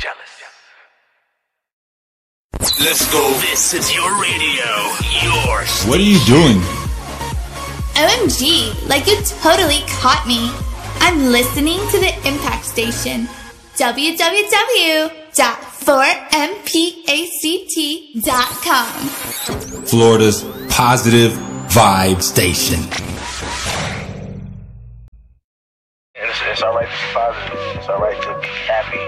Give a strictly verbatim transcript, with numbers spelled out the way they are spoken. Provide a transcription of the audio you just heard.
Let's go. This is your radio. Your station. What are you doing? O M G, like you totally caught me. I'm listening to the Impact Station. w w w dot four m pact dot com. Florida's positive vibe station. And it's, it's alright to be positive. It's alright to be happy.